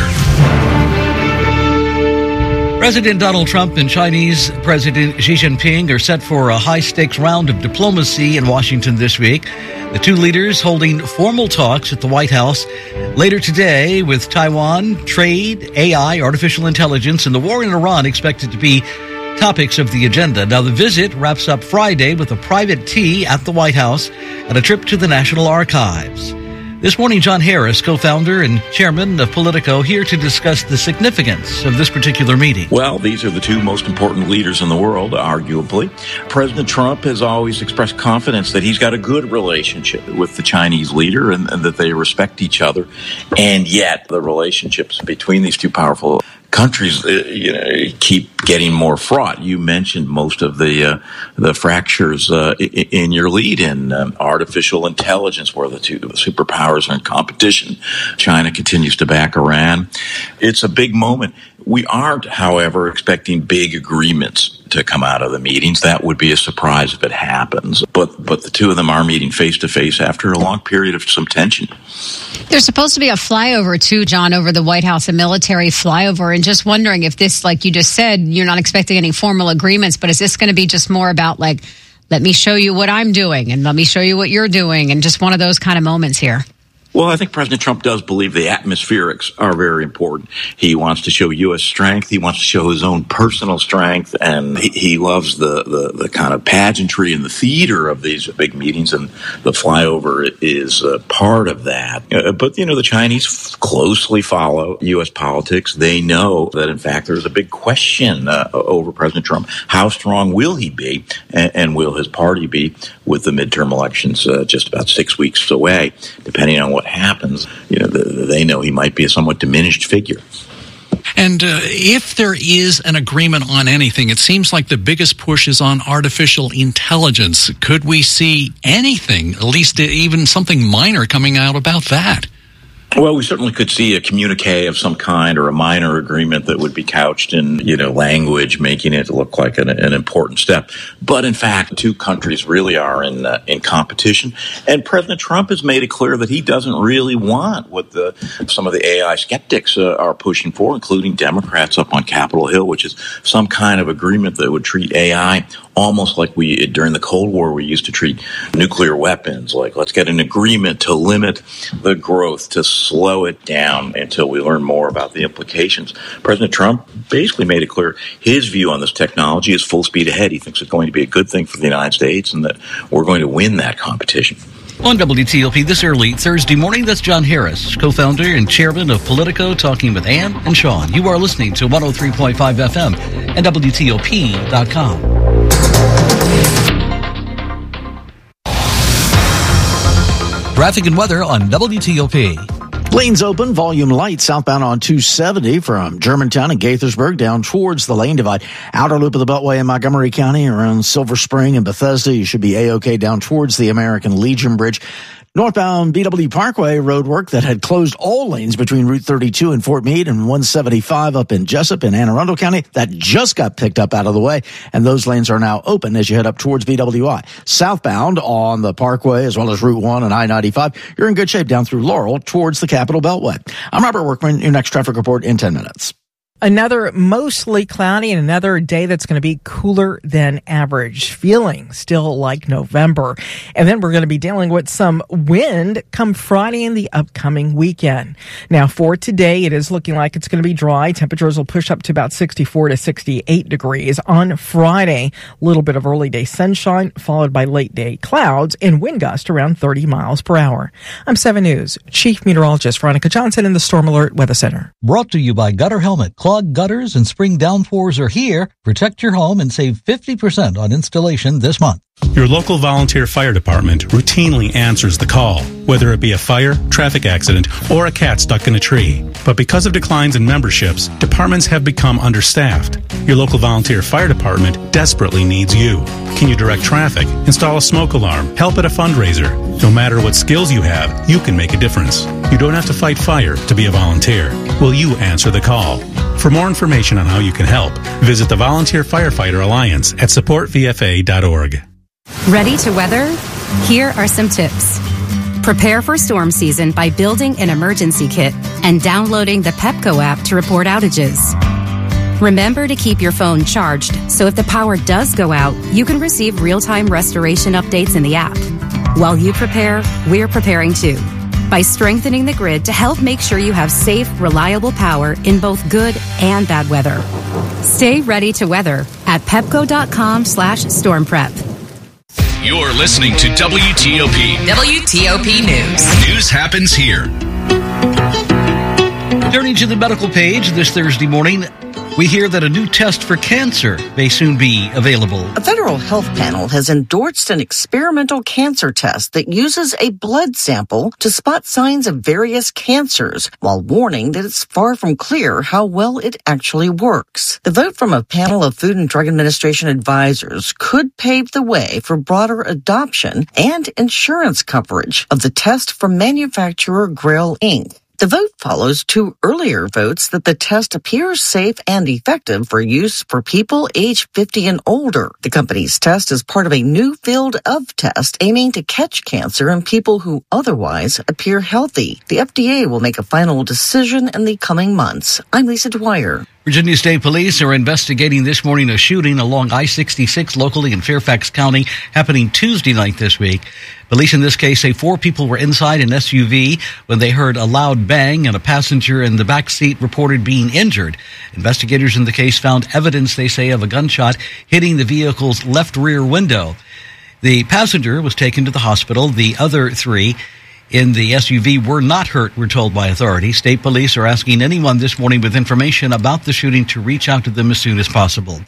President Donald Trump and Chinese President Xi Jinping are set for a high-stakes round of diplomacy in Washington this week. The two leaders holding formal talks at the White House later today with Taiwan, trade, A I, artificial intelligence, and the war in Iran expected to be topics of the agenda. Now, the visit wraps up Friday with a private tea at the White House and a trip to the National Archives. This morning, John Harris, co-founder and chairman of Politico, here to discuss the significance of this particular meeting. Well, these are the two most important leaders in the world, arguably. President Trump has always expressed confidence that he's got a good relationship with the Chinese leader and, and that they respect each other. And yet, the relationships between these two powerful countries, uh, you know, keep getting more fraught. You mentioned most of the uh, the fractures uh, in your lead in um, artificial intelligence, where the two the superpowers are in competition. China continues to back Iran. It's a big moment. We aren't, however, expecting big agreements to come out of the meetings. That would be a surprise if it happens. But but the two of them are meeting face to face after a long period of some tension. There's supposed to be a flyover, too, John, over the White House, a military flyover. And just wondering if this, like you just said, you're not expecting any formal agreements, but is this going to be just more about, like, let me show you what I'm doing and let me show you what you're doing, and just one of those kind of moments here? Well, I think President Trump does believe the atmospherics are very important. He wants to show U S strength. He wants to show his own personal strength. And he, he loves the, the, the kind of pageantry and the theater of these big meetings. And the flyover is uh, part of that. Uh, but, you know, the Chinese f- closely follow U S politics. They know that, in fact, there's a big question uh, over President Trump. How strong will he be? And, and will his party be with the midterm elections uh, just about six weeks away, depending on what happens? You know, the, they know he might be a somewhat diminished figure. And uh, if there is an agreement on anything, it seems like the biggest push is on artificial intelligence. Could we see anything, at least even something minor, coming out about that? Well, we certainly could see a communique of some kind or a minor agreement that would be couched in, you know, language, making it look like an, an important step. But in fact, two countries really are in uh, in competition. And President Trump has made it clear that he doesn't really want what the some of the A I skeptics uh, are pushing for, including Democrats up on Capitol Hill, which is some kind of agreement that would treat A I almost like we, during the Cold War, we used to treat nuclear weapons. Like, let's get an agreement to limit the growth, to slow it down until we learn more about the implications. President Trump basically made it clear his view on this technology is full speed ahead. He thinks it's going to be a good thing for the United States and that we're going to win that competition. On W T O P this early Thursday morning, that's John Harris, co-founder and chairman of Politico, talking with Ann and Sean. You are listening to one oh three point five F M and W T O P dot com. Traffic and weather on W T O P. Lanes open, volume light southbound on two seventy from Germantown and Gaithersburg down towards the lane divide. Outer loop of the Beltway in Montgomery County around Silver Spring and Bethesda. You should be A-OK down towards the American Legion Bridge. Northbound B W Parkway road work that had closed all lanes between Route thirty-two and Fort Meade and one seventy-five up in Jessup in Anne Arundel County. That just got picked up out of the way, and those lanes are now open as you head up towards B W I. Southbound on the Parkway as well as Route one and I ninety-five, you're in good shape down through Laurel towards the Capitol Beltway. I'm Robert Workman, your next traffic report in ten minutes. Another mostly cloudy and another day that's going to be cooler than average, feeling still like November. And then we're going to be dealing with some wind come Friday and the upcoming weekend. Now, for today, it is looking like it's going to be dry. Temperatures will push up to about sixty-four to sixty-eight degrees. On Friday, a little bit of early day sunshine, followed by late day clouds and wind gust around thirty miles per hour. I'm seven News Chief Meteorologist Veronica Johnson in the Storm Alert Weather Center. Brought to you by Gutter Helmet. Clogged gutters and spring downpours are here. Protect your home and save fifty percent on installation this month. Your local volunteer fire department routinely answers the call, whether it be a fire, traffic accident, or a cat stuck in a tree. But because of declines in memberships, departments have become understaffed. Your local volunteer fire department desperately needs you. Can you direct traffic, install a smoke alarm, help at a fundraiser? No matter what skills you have, you can make a difference. You don't have to fight fire to be a volunteer. Will you answer the call? For more information on how you can help, visit the Volunteer Firefighter Alliance at support v f a dot org. Ready to weather? Here are some tips. Prepare for storm season by building an emergency kit and downloading the Pepco app to report outages. Remember to keep your phone charged, so if the power does go out, you can receive real-time restoration updates in the app. While you prepare, we're preparing too, by strengthening the grid to help make sure you have safe, reliable power in both good and bad weather. Stay ready to weather at pepco.com slash storm prep. You're listening to W T O P. W T O P News. News happens here. Turning to the medical page this Thursday morning, we hear that a new test for cancer may soon be available. A federal health panel has endorsed an experimental cancer test that uses a blood sample to spot signs of various cancers, while warning that it's far from clear how well it actually works. The vote from a panel of Food and Drug Administration advisors could pave the way for broader adoption and insurance coverage of the test from manufacturer Grail Incorporated. The vote follows two earlier votes that the test appears safe and effective for use for people age fifty and older. The company's test is part of a new field of test aiming to catch cancer in people who otherwise appear healthy. The F D A will make a final decision in the coming months. I'm Lisa Dwyer. Virginia State Police are investigating this morning a shooting along I sixty-six locally in Fairfax County happening Tuesday night this week. Police in this case say four people were inside an S U V when they heard a loud bang and a passenger in the back seat reported being injured. Investigators in the case found evidence, they say, of a gunshot hitting the vehicle's left rear window. The passenger was taken to the hospital. The other three in the S U V were not hurt, we're told by authorities. State police are asking anyone this morning with information about the shooting to reach out to them as soon as possible.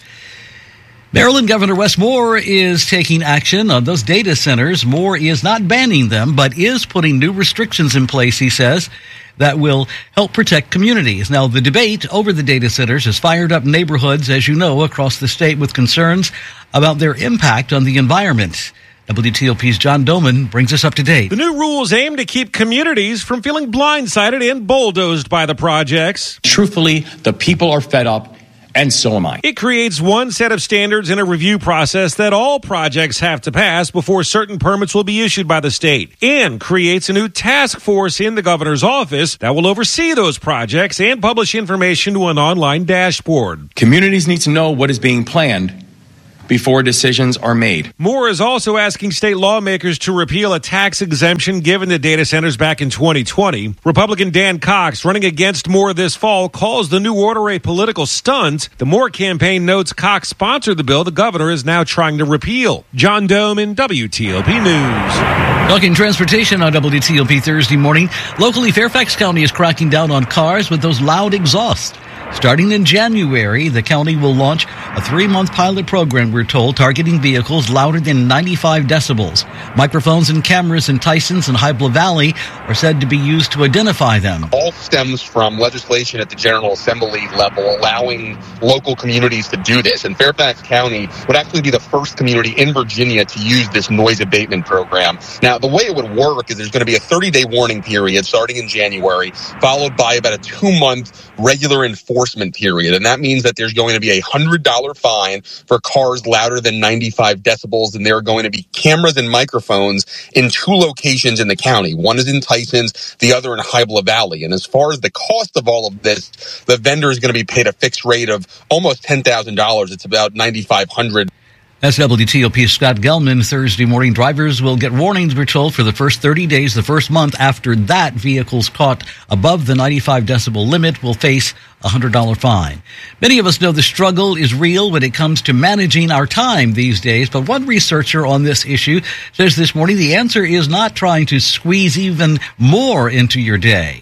Maryland Governor Wes Moore is taking action on those data centers. Moore is not banning them, but is putting new restrictions in place, he says, that will help protect communities. Now, the debate over the data centers has fired up neighborhoods, as you know, across the state with concerns about their impact on the environment. W T O P's John Doman brings us up to date. The new rules aim to keep communities from feeling blindsided and bulldozed by the projects. Truthfully, the people are fed up, and so am I. It creates one set of standards in a review process that all projects have to pass before certain permits will be issued by the state, and creates a new task force in the governor's office that will oversee those projects and publish information to an online dashboard. Communities need to know what is being planned before decisions are made. Moore is also asking state lawmakers to repeal a tax exemption given to data centers back in twenty twenty. Republican Dan Cox, running against Moore this fall, calls the new order a political stunt. The Moore campaign notes Cox sponsored the bill the governor is now trying to repeal. John Doman, W T O P News. Talking transportation on W T O P Thursday morning. Locally, Fairfax County is cracking down on cars with those loud exhausts. Starting in January, the county will launch a three-month pilot program, we're told, targeting vehicles louder than ninety-five decibels. Microphones and cameras in Tysons and Hybla Valley are said to be used to identify them. All stems from legislation at the General Assembly level allowing local communities to do this. And Fairfax County would actually be the first community in Virginia to use this noise abatement program. Now, the way it would work is there's going to be a thirty-day warning period starting in January, followed by about a two-month regular enforcement period. And that means that there's going to be a one hundred dollars fine for cars louder than ninety-five decibels. And there are going to be cameras and microphones in two locations in the county. One is in Tysons, the other in Hybla Valley. And as far as the cost of all of this, the vendor is going to be paid a fixed rate of almost ten thousand dollars. It's about nine thousand five hundred dollars. That's W T O P's Scott Gelman. Thursday morning, drivers will get warnings, we're told, for the first thirty days. The first month after that, vehicles caught above the ninety-five decibel limit will face a one hundred dollars fine. Many of us know the struggle is real when it comes to managing our time these days, but one researcher on this issue says this morning the answer is not trying to squeeze even more into your day.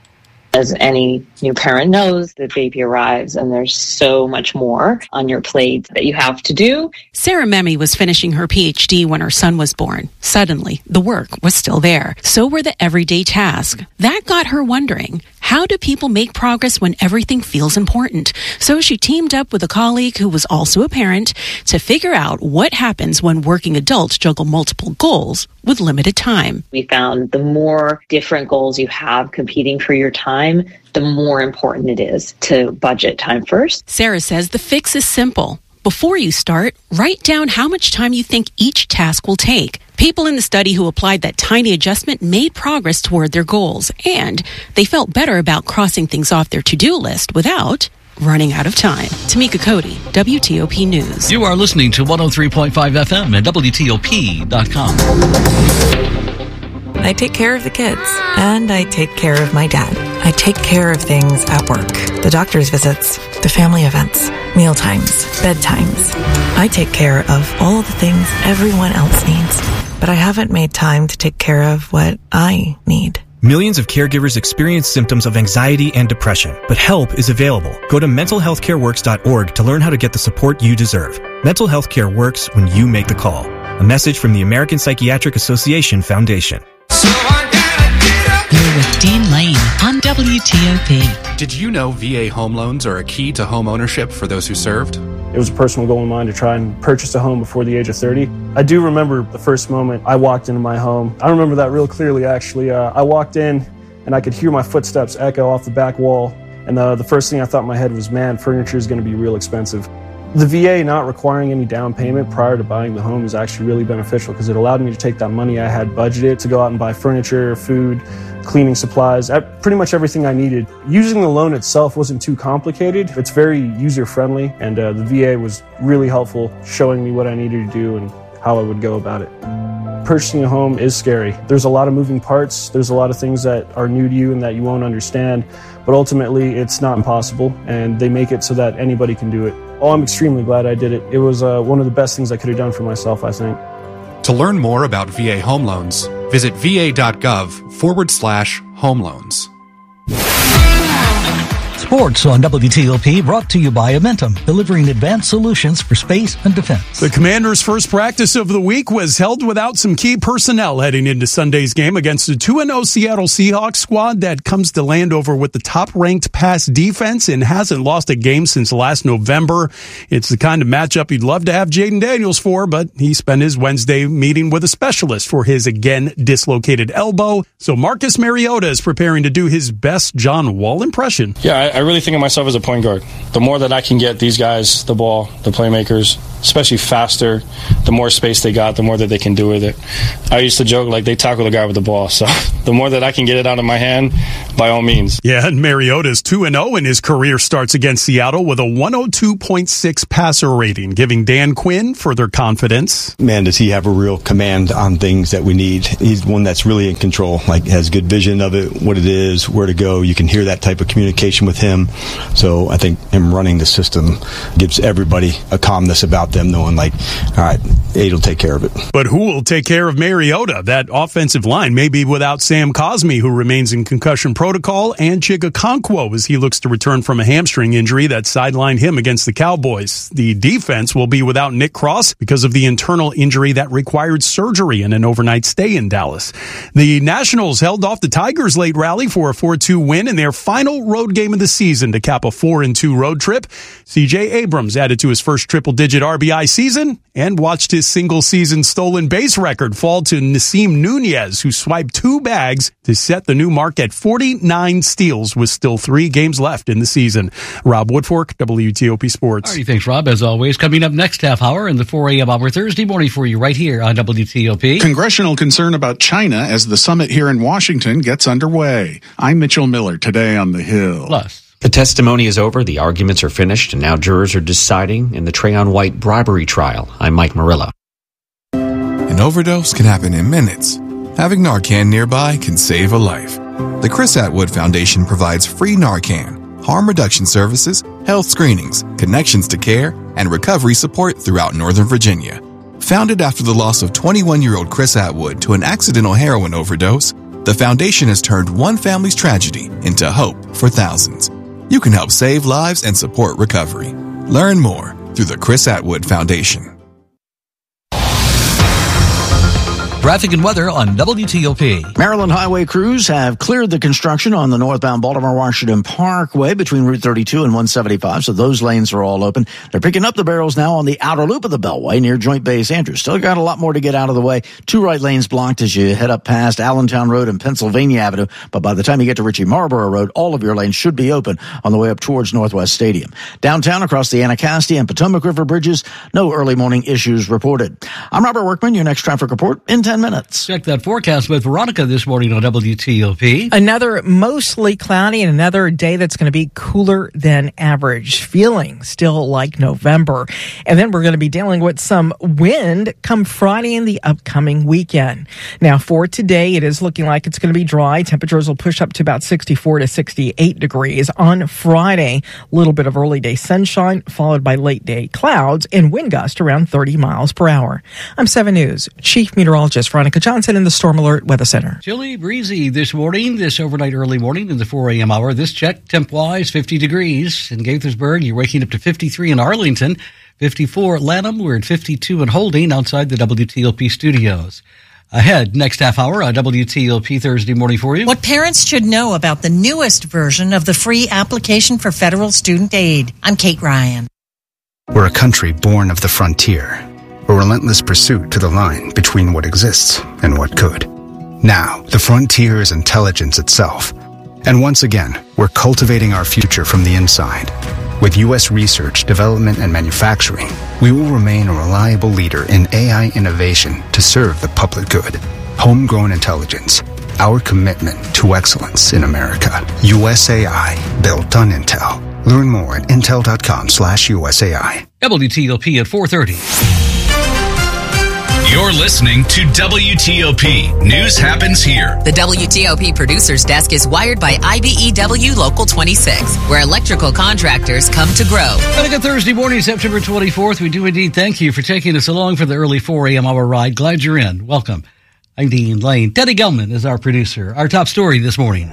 As any new parent knows, the baby arrives and there's so much more on your plate that you have to do. Sarah Memme was finishing her P H D when her son was born. Suddenly, the work was still there. So were the everyday tasks. That got her wondering, how do people make progress when everything feels important? So she teamed up with a colleague who was also a parent to figure out what happens when working adults juggle multiple goals with limited time. We found the more different goals you have competing for your time, the more important it is to budget time first. Sarah says the fix is simple. Before you start, write down how much time you think each task will take. People in the study who applied that tiny adjustment made progress toward their goals, and they felt better about crossing things off their to-do list without running out of time. Tamika Cody, W T O P News. You are listening to one oh three point five F M at W T O P dot com. I take care of the kids, and I take care of my dad. I take care of things at work, the doctor's visits, the family events, meal times, bedtimes. I take care of all the things everyone else needs, but I haven't made time to take care of what I need. Millions of caregivers experience symptoms of anxiety and depression, but help is available. Go to mental health care works dot org to learn how to get the support you deserve. Mental health care works when you make the call. A message from the American Psychiatric Association Foundation. You're with Dean Lane on W T O P. Did you know V A home loans are a key to home ownership for those who served? It was a personal goal of mine to try and purchase a home before the age of thirty. I do remember the first moment I walked into my home. I remember that real clearly, actually. Uh, I walked in, and I could hear my footsteps echo off the back wall. And the, the first thing I thought in my head was, man, furniture is going to be real expensive. The V A not requiring any down payment prior to buying the home is actually really beneficial because it allowed me to take that money I had budgeted to go out and buy furniture, food, cleaning supplies, pretty much everything I needed. Using the loan itself wasn't too complicated. It's very user-friendly, and uh, the V A was really helpful, showing me what I needed to do and how I would go about it. Purchasing a home is scary. There's a lot of moving parts. There's a lot of things that are new to you and that you won't understand, but ultimately it's not impossible, and they make it so that anybody can do it. Oh, I'm extremely glad I did it. It was uh, one of the best things I could have done for myself, I think. To learn more about V A home loans, visit va.gov forward slash home loans. Sports on W T O P brought to you by Amentum, delivering advanced solutions for space and defense. The Commanders' first practice of the week was held without some key personnel heading into Sunday's game against the two and oh Seattle Seahawks squad that comes to Landover with the top-ranked pass defense and hasn't lost a game since last November. It's the kind of matchup you'd love to have Jaden Daniels for, but he spent his Wednesday meeting with a specialist for his again dislocated elbow. So Marcus Mariota is preparing to do his best John Wall impression. Yeah, I, I really think of myself as a point guard. The more that I can get these guys the ball, the playmakers, especially faster, the more space they got, the more that they can do with it. I used to joke like they tackle the guy with the ball, so the more that I can get it out of my hand, by all means. Yeah, and Mariota's two and oh in his career starts against Seattle with a one oh two point six passer rating, giving Dan Quinn further confidence. Man, does he have a real command on things that we need. He's one that's really in control, like has good vision of it, what it is, where to go. You can hear that type of communication with him. So I think him running the system gives everybody a calmness about them, knowing like, all right, Aid will take care of it. But who will take care of Mariota? That offensive line may be without Sam Cosmi, who remains in concussion protocol, and Chig Okonkwo as he looks to return from a hamstring injury that sidelined him against the Cowboys. The defense will be without Nick Cross because of the internal injury that required surgery and an overnight stay in Dallas. The Nationals held off the Tigers' late rally for a four two win in their final road game of the season to cap a four and two road trip. C J Abrams added to his first triple-digit R B I season and watched his single-season stolen base record fall to Nasim Nunez, who swiped two bags to set the new mark at forty-nine steals with still three games left in the season. Rob Woodfork, W T O P Sports. All right, thanks, Rob, as always. Coming up next half hour in the four a.m. hour Thursday morning for you right here on W T O P. Congressional concern about China as the summit here in Washington gets underway. I'm Mitchell Miller, today on The Hill. Plus. The testimony is over, the arguments are finished, and now jurors are deciding in the Trayon White bribery trial. I'm Mike Murillo. An overdose can happen in minutes. Having Narcan nearby can save a life. The Chris Atwood Foundation provides free Narcan, harm reduction services, health screenings, connections to care, and recovery support throughout Northern Virginia. Founded after the loss of twenty-one-year-old Chris Atwood to an accidental heroin overdose, the foundation has turned one family's tragedy into hope for thousands. You can help save lives and support recovery. Learn more through the Chris Atwood Foundation. Traffic and weather on W T O P. Maryland highway crews have cleared the construction on the northbound Baltimore-Washington Parkway between Route thirty-two and one seventy-five, so those lanes are all open. They're picking up the barrels now on the outer loop of the Beltway near Joint Base Andrews. Still got a lot more to get out of the way. Two right lanes blocked as you head up past Allentown Road and Pennsylvania Avenue, but by the time you get to Ritchie Marlborough Road, all of your lanes should be open on the way up towards Northwest Stadium. Downtown across the Anacostia and Potomac River bridges, no early morning issues reported. I'm Robert Workman, your next traffic report in ten minutes. Check that forecast with Veronica this morning on W T O P. Another mostly cloudy and another day that's going to be cooler than average, feeling still like November. And then we're going to be dealing with some wind come Friday and the upcoming weekend. Now, for today, it is looking like it's going to be dry. Temperatures will push up to about sixty-four to sixty-eight degrees. On Friday, a little bit of early day sunshine, followed by late day clouds and wind gust around thirty miles per hour. I'm seven News Chief Meteorologist Veronica Johnson in the Storm Alert Weather Center. Chilly, breezy this morning, this overnight early morning in the four a.m. hour. This check, temp-wise, fifty degrees. In Gaithersburg, you're waking up to fifty-three in Arlington, fifty-four at Lanham. We're at fifty-two in Holding outside the W T O P studios. Ahead, next half hour on W T O P Thursday morning for you. What parents should know about the newest version of the free application for federal student aid. I'm Kate Ryan. We're a country born of the frontier, a relentless pursuit to the line between what exists and what could. Now, the frontier is intelligence itself. And once again, we're cultivating our future from the inside. With U S research, development, and manufacturing, we will remain a reliable leader in A I innovation to serve the public good. Homegrown intelligence, our commitment to excellence in America. U S A I, built on Intel. Learn more at intel.com slash USAI. W T O P at four thirty. You're listening to W T O P. News happens here. The W T O P producer's desk is wired by I B E W Local twenty-six, where electrical contractors come to grow. On a good Thursday morning, September twenty-fourth, we do indeed thank you for taking us along for the early four a.m. hour ride. Glad you're in. Welcome. I'm Dean Lane. Teddy Gelman is our producer. Our top story this morning.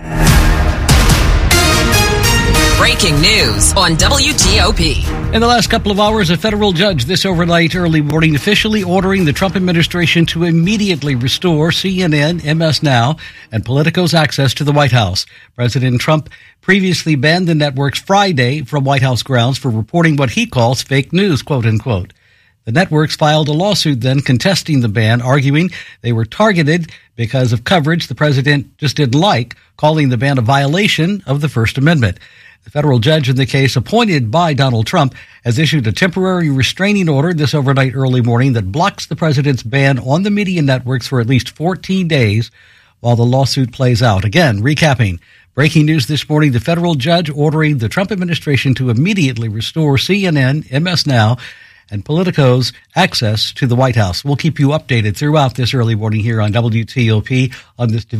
Breaking news on W T O P. In the last couple of hours, a federal judge this overnight early morning officially ordering the Trump administration to immediately restore C N N, M S Now, and Politico's access to the White House. President Trump previously banned the networks Friday from White House grounds for reporting what he calls fake news, quote unquote. The networks filed a lawsuit then contesting the ban, arguing they were targeted because of coverage the president just didn't like, calling the ban a violation of the First Amendment. The federal judge in the case, appointed by Donald Trump, has issued a temporary restraining order this overnight early morning that blocks the president's ban on the media networks for at least fourteen days while the lawsuit plays out. Again, recapping. Breaking news this morning, the federal judge ordering the Trump administration to immediately restore C N N, M S Now, and Politico's access to the White House. We'll keep you updated throughout this early morning here on W T O P on this